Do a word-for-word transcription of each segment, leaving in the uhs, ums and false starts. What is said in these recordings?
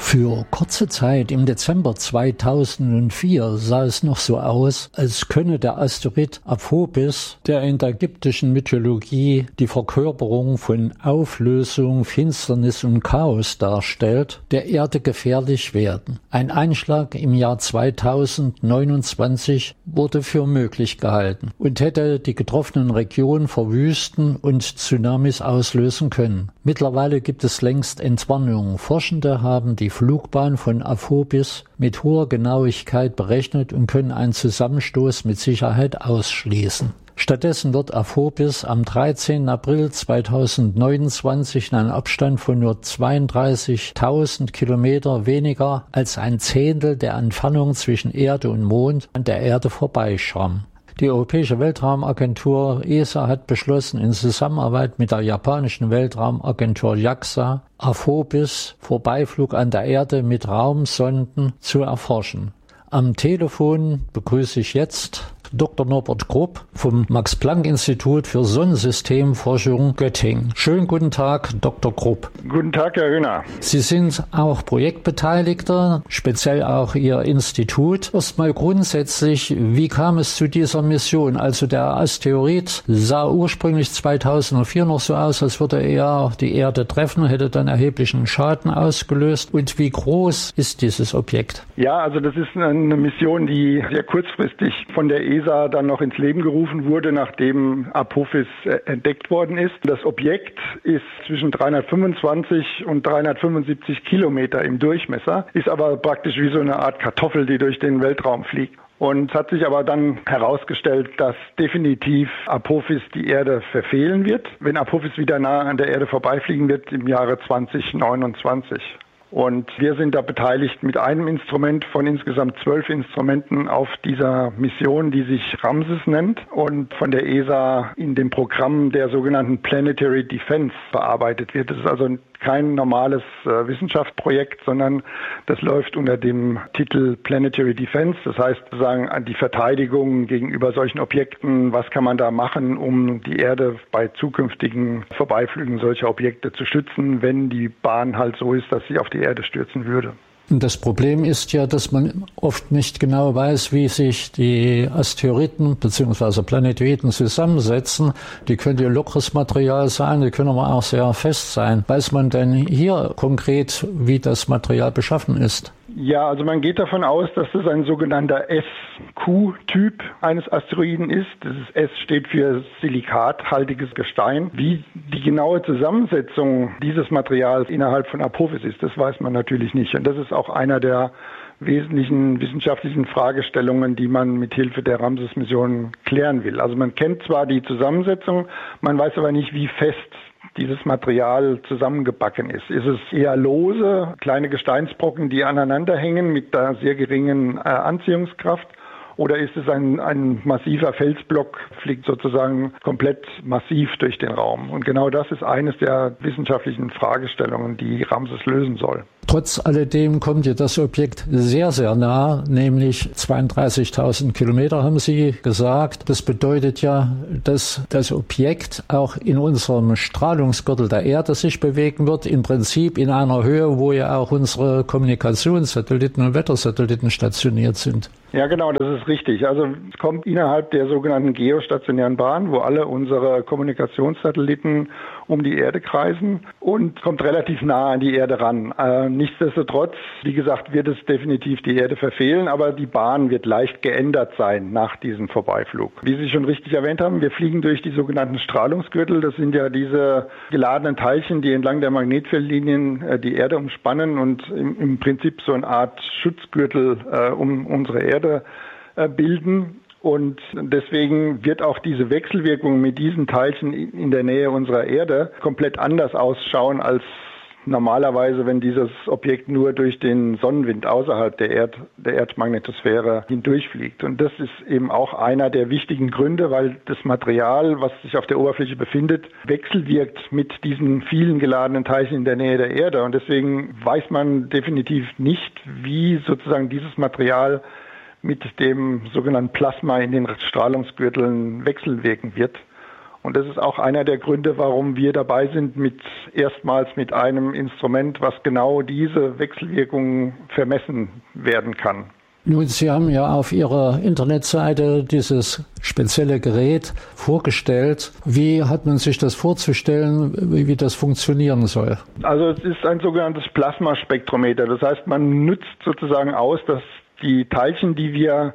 Für kurze Zeit im Dezember zweitausendvier sah es noch so aus, als könne der Asteroid Aphobis, der in der ägyptischen Mythologie die Verkörperung von Auflösung, Finsternis und Chaos darstellt, der Erde gefährlich werden. Ein Einschlag im Jahr zweitausendneunundzwanzig wurde für möglich gehalten und hätte die getroffenen Regionen verwüsten und Tsunamis auslösen können. Mittlerweile gibt es längst Entwarnungen. Forschende haben die Flugbahn von Aphobis mit hoher Genauigkeit berechnet und können einen Zusammenstoß mit Sicherheit ausschließen. Stattdessen wird Aphobis am dreizehnten April zweitausendneunundzwanzig in einem Abstand von nur zweiunddreißigtausend Kilometer weniger als ein Zehntel der Entfernung zwischen Erde und Mond an der Erde vorbeischrammen. Die Europäische Weltraumagentur E S A hat beschlossen, in Zusammenarbeit mit der japanischen Weltraumagentur JAXA Aphobis Vorbeiflug an der Erde mit Raumsonden zu erforschen. Am Telefon begrüße ich jetzt Doktor Norbert Grupp vom Max-Planck-Institut für Sonnensystemforschung Göttingen. Schönen guten Tag, Doktor Grupp. Guten Tag, Herr Höhner. Sie sind auch Projektbeteiligter, speziell auch Ihr Institut. Erstmal grundsätzlich, wie kam es zu dieser Mission? Also der Asteroid sah ursprünglich zweitausendvier noch so aus, als würde er die Erde treffen, hätte dann erheblichen Schaden ausgelöst. Und wie groß ist dieses Objekt? Ja, also das ist eine Mission, die sehr kurzfristig von der E S A dann noch ins Leben gerufen wurde, nachdem Apophis entdeckt worden ist. Das Objekt ist zwischen dreihundertfünfundzwanzig und dreihundertfünfundsiebzig Kilometer im Durchmesser, ist aber praktisch wie so eine Art Kartoffel, die durch den Weltraum fliegt. Und es hat sich aber dann herausgestellt, dass definitiv Apophis die Erde verfehlen wird, wenn Apophis wieder nah an der Erde vorbeifliegen wird im Jahre zweitausendneunundzwanzig. Und wir sind da beteiligt mit einem Instrument von insgesamt zwölf Instrumenten auf dieser Mission, die sich Ramses nennt und von der E S A in dem Programm der sogenannten Planetary Defense bearbeitet wird. Das ist also kein normales äh, Wissenschaftsprojekt, sondern das läuft unter dem Titel Planetary Defense. Das heißt sozusagen an die Verteidigung gegenüber solchen Objekten. Was kann man da machen, um die Erde bei zukünftigen Vorbeiflügen solcher Objekte zu schützen, wenn die Bahn halt so ist, dass sie auf die Erde stürzen würde? Das Problem ist ja, dass man oft nicht genau weiß, wie sich die Asteroiden bzw. Planetoiden zusammensetzen. Die können ja lockeres Material sein, die können aber auch sehr fest sein. Weiß man denn hier konkret, wie das Material beschaffen ist? Ja, also man geht davon aus, dass das ein sogenannter S Q-Typ eines Asteroiden ist. Das ist, S steht für silikathaltiges Gestein. Wie die genaue Zusammensetzung dieses Materials innerhalb von Apophis ist, das weiß man natürlich nicht. Und das ist auch einer der wesentlichen wissenschaftlichen Fragestellungen, die man mit Hilfe der Ramses-Mission klären will. Also man kennt zwar die Zusammensetzung, man weiß aber nicht, wie fest dieses Material zusammengebacken ist. Ist es eher lose, kleine Gesteinsbrocken, die aneinander hängen mit einer sehr geringen äh, Anziehungskraft? Oder ist es ein, ein massiver Felsblock, fliegt sozusagen komplett massiv durch den Raum? Und genau das ist eines der wissenschaftlichen Fragestellungen, die Ramses lösen soll. Trotz alledem kommt ja das Objekt sehr, sehr nah, nämlich zweiunddreißigtausend Kilometer, haben Sie gesagt. Das bedeutet ja, dass das Objekt auch in unserem Strahlungsgürtel der Erde sich bewegen wird, im Prinzip in einer Höhe, wo ja auch unsere Kommunikationssatelliten und Wettersatelliten stationiert sind. Ja, genau, das ist richtig. Also es kommt innerhalb der sogenannten geostationären Bahn, wo alle unsere Kommunikationssatelliten um die Erde kreisen und kommt relativ nah an die Erde ran. Äh, nichtsdestotrotz, wie gesagt, wird es definitiv die Erde verfehlen, aber die Bahn wird leicht geändert sein nach diesem Vorbeiflug. Wie Sie schon richtig erwähnt haben, wir fliegen durch die sogenannten Strahlungsgürtel. Das sind ja diese geladenen Teilchen, die entlang der Magnetfeldlinien äh, die Erde umspannen und im, im Prinzip so eine Art Schutzgürtel äh, um unsere Erde bilden. Und deswegen wird auch diese Wechselwirkung mit diesen Teilchen in der Nähe unserer Erde komplett anders ausschauen als normalerweise, wenn dieses Objekt nur durch den Sonnenwind außerhalb der, Erd, der Erdmagnetosphäre hindurchfliegt. Und das ist eben auch einer der wichtigen Gründe, weil das Material, was sich auf der Oberfläche befindet, wechselwirkt mit diesen vielen geladenen Teilchen in der Nähe der Erde. Und deswegen weiß man definitiv nicht, wie sozusagen dieses Material mit dem sogenannten Plasma in den Strahlungsgürteln wechselwirken wird. Und das ist auch einer der Gründe, warum wir dabei sind, mit erstmals mit einem Instrument, was genau diese Wechselwirkungen vermessen werden kann. Nun, Sie haben ja auf Ihrer Internetseite dieses spezielle Gerät vorgestellt. Wie hat man sich das vorzustellen, wie das funktionieren soll? Also es ist ein sogenanntes Plasmaspektrometer. Das heißt, man nutzt sozusagen aus, dass die Teilchen, die wir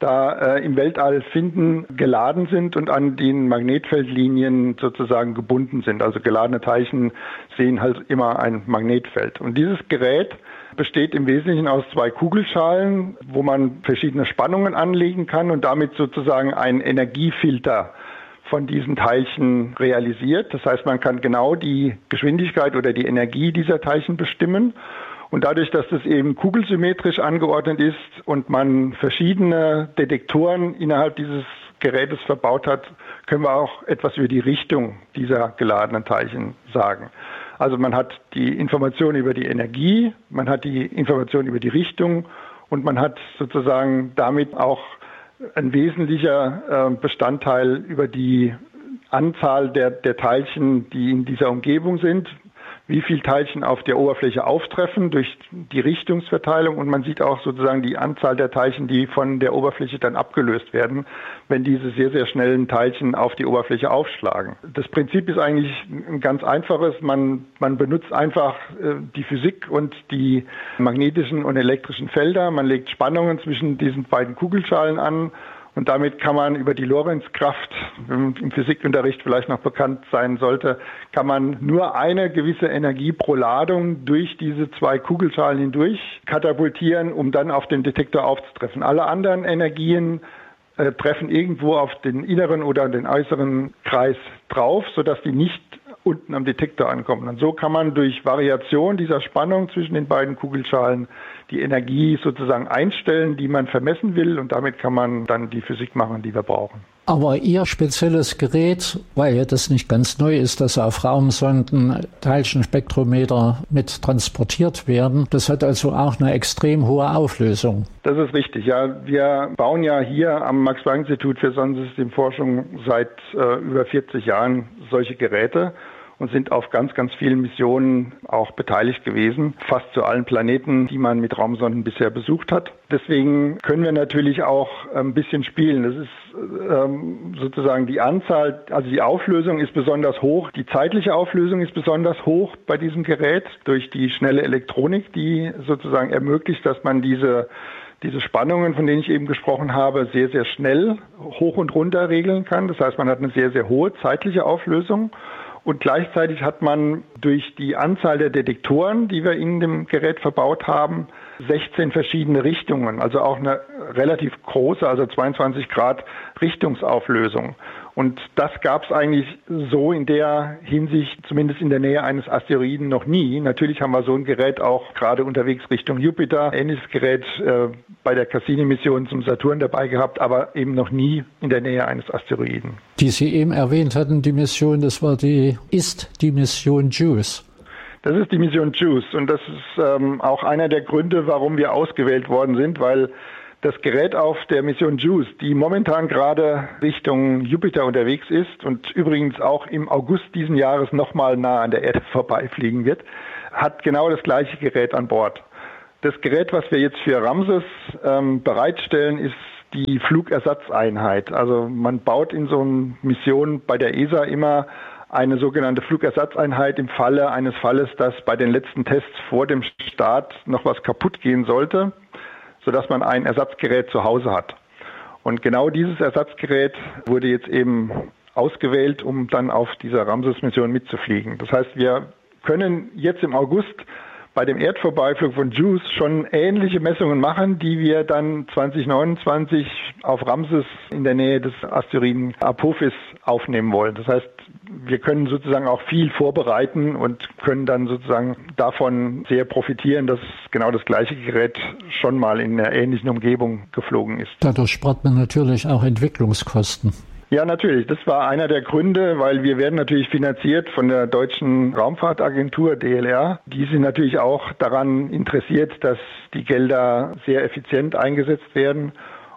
da äh, im Weltall finden, geladen sind und an den Magnetfeldlinien sozusagen gebunden sind. Also geladene Teilchen sehen halt immer ein Magnetfeld. Und dieses Gerät besteht im Wesentlichen aus zwei Kugelschalen, wo man verschiedene Spannungen anlegen kann und damit sozusagen einen Energiefilter von diesen Teilchen realisiert. Das heißt, man kann genau die Geschwindigkeit oder die Energie dieser Teilchen bestimmen. Und dadurch, dass das eben kugelsymmetrisch angeordnet ist und man verschiedene Detektoren innerhalb dieses Gerätes verbaut hat, können wir auch etwas über die Richtung dieser geladenen Teilchen sagen. Also man hat die Information über die Energie, man hat die Information über die Richtung und man hat sozusagen damit auch ein wesentlicher Bestandteil über die Anzahl der, der Teilchen, die in dieser Umgebung sind, wie viele Teilchen auf der Oberfläche auftreffen durch die Richtungsverteilung und man sieht auch sozusagen die Anzahl der Teilchen, die von der Oberfläche dann abgelöst werden, wenn diese sehr, sehr schnellen Teilchen auf die Oberfläche aufschlagen. Das Prinzip ist eigentlich ein ganz einfaches. Man, man benutzt einfach äh, die Physik und die magnetischen und elektrischen Felder. Man legt Spannungen zwischen diesen beiden Kugelschalen an. Und damit kann man über die Lorentzkraft, im Physikunterricht vielleicht noch bekannt sein sollte, kann man nur eine gewisse Energie pro Ladung durch diese zwei Kugelschalen hindurch katapultieren, um dann auf den Detektor aufzutreffen. Alle anderen Energien äh, treffen irgendwo auf den inneren oder den äußeren Kreis drauf, sodass die nicht unten am Detektor ankommen. Und so kann man durch Variation dieser Spannung zwischen den beiden Kugelschalen die Energie sozusagen einstellen, die man vermessen will. Und damit kann man dann die Physik machen, die wir brauchen. Aber Ihr spezielles Gerät, weil ja das nicht ganz neu ist, dass auf Raumsonden Teilchenspektrometer mit transportiert werden, das hat also auch eine extrem hohe Auflösung. Das ist richtig, ja. Wir bauen ja hier am Max-Planck-Institut für Sonnensystemforschung seit äh, über vierzig Jahren solche Geräte und sind auf ganz, ganz vielen Missionen auch beteiligt gewesen, fast zu allen Planeten, die man mit Raumsonden bisher besucht hat. Deswegen können wir natürlich auch ein bisschen spielen. Das ist ähm, sozusagen die Anzahl, also die Auflösung ist besonders hoch, die zeitliche Auflösung ist besonders hoch bei diesem Gerät durch die schnelle Elektronik, die sozusagen ermöglicht, dass man diese diese Spannungen, von denen ich eben gesprochen habe, sehr, sehr schnell hoch und runter regeln kann. Das heißt, man hat eine sehr, sehr hohe zeitliche Auflösung. Und gleichzeitig hat man durch die Anzahl der Detektoren, die wir in dem Gerät verbaut haben, sechzehn verschiedene Richtungen, also auch eine relativ große, also zweiundzwanzig Grad Richtungsauflösung. Und das gab es eigentlich so in der Hinsicht, zumindest in der Nähe eines Asteroiden, noch nie. Natürlich haben wir so ein Gerät auch gerade unterwegs Richtung Jupiter, ähnliches Gerät äh, bei der Cassini-Mission zum Saturn dabei gehabt, aber eben noch nie in der Nähe eines Asteroiden. Die Sie eben erwähnt hatten, die Mission, das war die, ist die Mission JUICE. Das ist die Mission JUICE und das ist ähm, auch einer der Gründe, warum wir ausgewählt worden sind, weil das Gerät auf der Mission JUICE, die momentan gerade Richtung Jupiter unterwegs ist und übrigens auch im August diesen Jahres nochmal nah an der Erde vorbeifliegen wird, hat genau das gleiche Gerät an Bord. Das Gerät, was wir jetzt für Ramses ähm, bereitstellen, ist die Flugersatzeinheit. Also man baut in so einer Mission bei der E S A immer eine sogenannte Flugersatzeinheit im Falle eines Falles, dass bei den letzten Tests vor dem Start noch was kaputt gehen sollte, sodass man ein Ersatzgerät zu Hause hat. Und genau dieses Ersatzgerät wurde jetzt eben ausgewählt, um dann auf dieser Ramses-Mission mitzufliegen. Das heißt, wir können jetzt im August bei dem Erdvorbeiflug von JUICE schon ähnliche Messungen machen, die wir dann zwanzig neunundzwanzig auf Ramses in der Nähe des Asteroiden Apophis aufnehmen wollen. Das heißt, wir können sozusagen auch viel vorbereiten und können dann sozusagen davon sehr profitieren, dass genau das gleiche Gerät schon mal in einer ähnlichen Umgebung geflogen ist. Dadurch spart man natürlich auch Entwicklungskosten. Ja, natürlich. Das war einer der Gründe, weil wir werden natürlich finanziert von der Deutschen Raumfahrtagentur D L R. Die sind natürlich auch daran interessiert, dass die Gelder sehr effizient eingesetzt werden.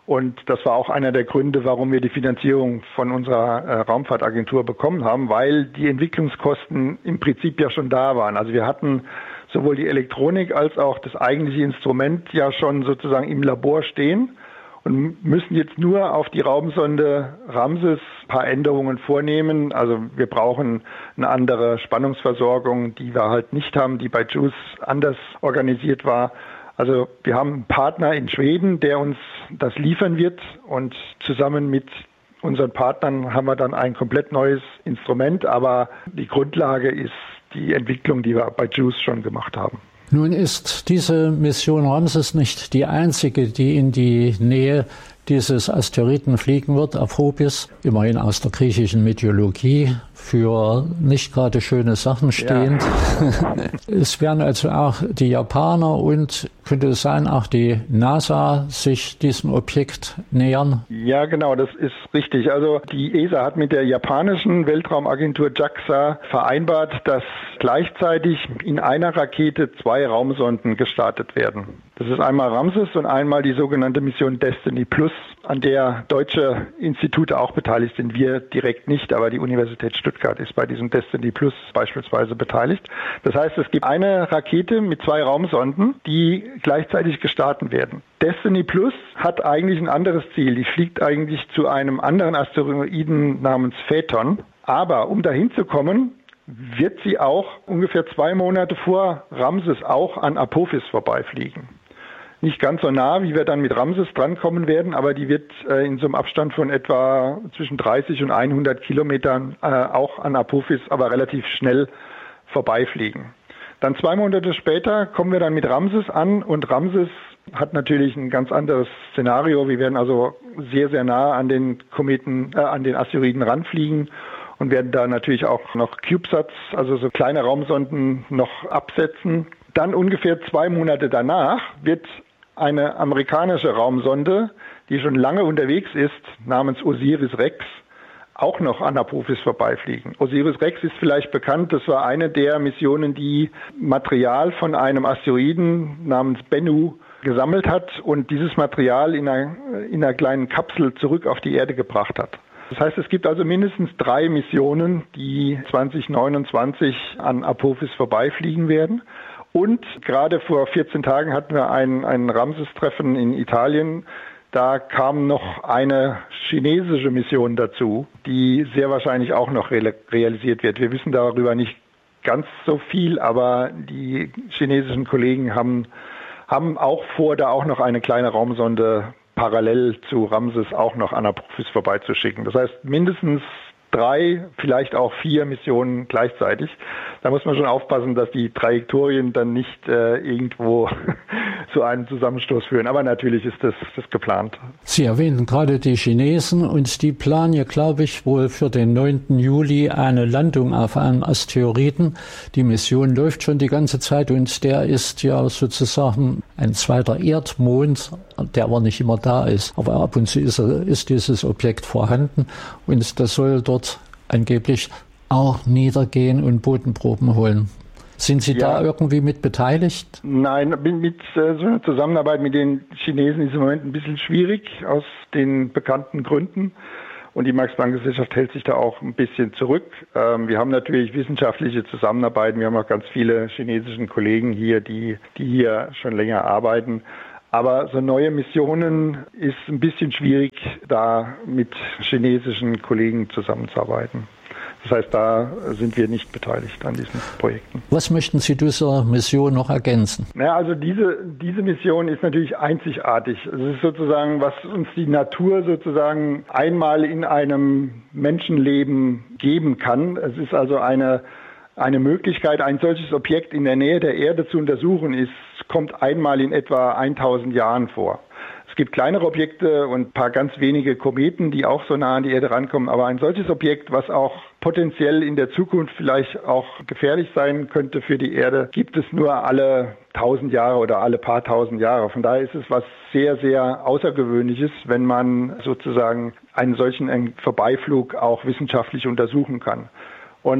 Und das war auch einer der Gründe, warum wir die Finanzierung von unserer äh, Raumfahrtagentur bekommen haben, weil die Entwicklungskosten im Prinzip ja schon da waren. Also wir hatten sowohl die Elektronik als auch das eigentliche Instrument ja schon sozusagen im Labor stehen und müssen jetzt nur auf die Raumsonde Ramses ein paar Änderungen vornehmen. Also wir brauchen eine andere Spannungsversorgung, die wir halt nicht haben, die bei JUICE anders organisiert war. Also wir haben einen Partner in Schweden, der uns das liefern wird, und zusammen mit unseren Partnern haben wir dann ein komplett neues Instrument, aber die Grundlage ist die Entwicklung, die wir bei JUICE schon gemacht haben. Nun ist diese Mission Ramses nicht die einzige, die in die Nähe dieses Asteroiden fliegen wird, Aphrodis, immerhin aus der griechischen Mythologie, für nicht gerade schöne Sachen stehend. Ja. Es werden also auch die Japaner und, könnte es sein, auch die NASA sich diesem Objekt nähern? Ja, genau, das ist richtig. Also die E S A hat mit der japanischen Weltraumagentur JAXA vereinbart, dass gleichzeitig in einer Rakete zwei Raumsonden gestartet werden. Das ist einmal Ramses und einmal die sogenannte Mission Destiny Plus, an der deutsche Institute auch beteiligt sind. Wir direkt nicht, aber die Universität Stuttgart ist bei diesem Destiny Plus beispielsweise beteiligt. Das heißt, es gibt eine Rakete mit zwei Raumsonden, die gleichzeitig gestartet werden. Destiny Plus hat eigentlich ein anderes Ziel. Die fliegt eigentlich zu einem anderen Asteroiden namens Phaeton. Aber um dahin zu kommen, wird sie auch ungefähr zwei Monate vor Ramses auch an Apophis vorbeifliegen. Nicht ganz so nah, wie wir dann mit Ramses drankommen werden, aber die wird äh, in so einem Abstand von etwa zwischen dreißig und hundert Kilometern äh, auch an Apophis, aber relativ schnell vorbeifliegen. Dann zwei Monate später kommen wir dann mit Ramses an, und Ramses hat natürlich ein ganz anderes Szenario. Wir werden also sehr, sehr nah an den Kometen, äh, an den Asteroiden ranfliegen und werden da natürlich auch noch CubeSats, also so kleine Raumsonden, noch absetzen. Dann ungefähr zwei Monate danach wird eine amerikanische Raumsonde, die schon lange unterwegs ist, namens OSIRIS-REx, auch noch an Apophis vorbeifliegen. OSIRIS-REx ist vielleicht bekannt, das war eine der Missionen, die Material von einem Asteroiden namens Bennu gesammelt hat und dieses Material in einer, in einer kleinen Kapsel zurück auf die Erde gebracht hat. Das heißt, es gibt also mindestens drei Missionen, die zwanzig neunundzwanzig an Apophis vorbeifliegen werden. Und gerade vor vierzehn Tagen hatten wir ein, ein Ramses-Treffen in Italien. Da kam noch eine chinesische Mission dazu, die sehr wahrscheinlich auch noch realisiert wird. Wir wissen darüber nicht ganz so viel, aber die chinesischen Kollegen haben, haben auch vor, da auch noch eine kleine Raumsonde parallel zu Ramses auch noch an Apophis vorbeizuschicken. Das heißt, mindestens drei, vielleicht auch vier Missionen gleichzeitig. Da muss man schon aufpassen, dass die Trajektorien dann nicht äh, irgendwo zu einem Zusammenstoß führen. Aber natürlich ist das, das geplant. Sie erwähnten gerade die Chinesen, und die planen ja, glaube ich, wohl für den neunten Juli eine Landung auf einem Asteroiden. Die Mission läuft schon die ganze Zeit, und der ist ja sozusagen ein zweiter Erdmond, der aber nicht immer da ist. Aber ab und zu ist, ist dieses Objekt vorhanden, und das soll dort angeblich auch niedergehen und Bodenproben holen. Sind Sie ja da irgendwie mit beteiligt? Nein, mit äh, so einer Zusammenarbeit mit den Chinesen ist im Moment ein bisschen schwierig, aus den bekannten Gründen. Und die Max-Planck-Gesellschaft hält sich da auch ein bisschen zurück. Ähm, wir haben natürlich wissenschaftliche Zusammenarbeit. Wir haben auch ganz viele chinesischen Kollegen hier, die, die hier schon länger arbeiten. Aber so neue Missionen ist ein bisschen schwierig, da mit chinesischen Kollegen zusammenzuarbeiten. Das heißt, da sind wir nicht beteiligt an diesen Projekten. Was möchten Sie dieser Mission noch ergänzen? Naja, also diese, diese Mission ist natürlich einzigartig. Es ist sozusagen, was uns die Natur sozusagen einmal in einem Menschenleben geben kann. Es ist also eine Eine Möglichkeit, ein solches Objekt in der Nähe der Erde zu untersuchen, ist, kommt einmal in etwa tausend Jahren vor. Es gibt kleinere Objekte und ein paar ganz wenige Kometen, die auch so nah an die Erde rankommen. Aber ein solches Objekt, was auch potenziell in der Zukunft vielleicht auch gefährlich sein könnte für die Erde, gibt es nur alle tausend Jahre oder alle paar tausend Jahre. Von daher ist es was sehr, sehr Außergewöhnliches, wenn man sozusagen einen solchen Vorbeiflug auch wissenschaftlich untersuchen kann. Und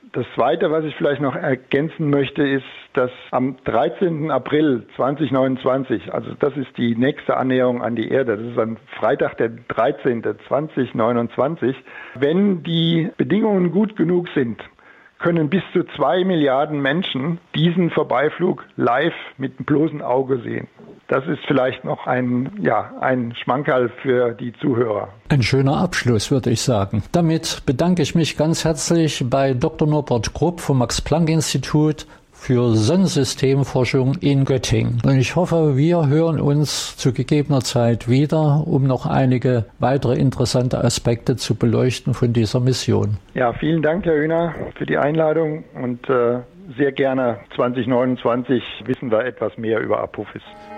Das Zweite, was ich vielleicht noch ergänzen möchte, ist, dass am dreizehnten April zweitausendneunundzwanzig, also das ist die nächste Annäherung an die Erde, das ist am Freitag der dreizehnte zweitausendneunundzwanzig, wenn die Bedingungen gut genug sind, können bis zu zwei Milliarden Menschen diesen Vorbeiflug live mit dem bloßen Auge sehen. Das ist vielleicht noch ein, ja, ein Schmankerl für die Zuhörer. Ein schöner Abschluss, würde ich sagen. Damit bedanke ich mich ganz herzlich bei Doktor Norbert Grupp vom Max-Planck-Institut für Sonnensystemforschung in Göttingen. Und ich hoffe, wir hören uns zu gegebener Zeit wieder, um noch einige weitere interessante Aspekte zu beleuchten von dieser Mission. Ja, vielen Dank, Herr Hühner, für die Einladung und äh, sehr gerne zwanzig neunundzwanzig wissen wir etwas mehr über Apophis.